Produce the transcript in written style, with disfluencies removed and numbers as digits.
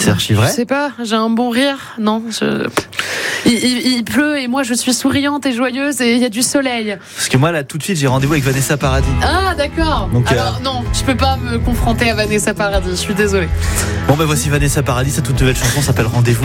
C'est archi vrai. Je sais pas, j'ai un bon rire. Non, il pleut et moi je suis souriante et joyeuse et il y a du soleil. Parce que moi là tout de suite j'ai rendez-vous avec Vanessa Paradis. Ah d'accord. Donc, alors non, je peux pas me confronter à Vanessa Paradis, je suis désolée. Bon ben voici Vanessa Paradis, sa toute nouvelle chanson s'appelle Rendez-vous.